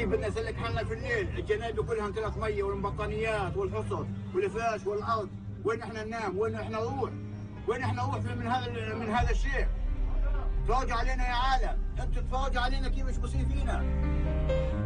كيف بدنا نسلك حالنا في الليل؟ الجنابي كلها انطلق ميه والبطانيات والحصر والفراش والارض، وين احنا ننام؟ وين احنا نروح؟ وين احنا نروح من هذا الشيء؟ تفرجوا علينا يا عالم، انتم تفرجوا علينا كيف ايش بصير فينا.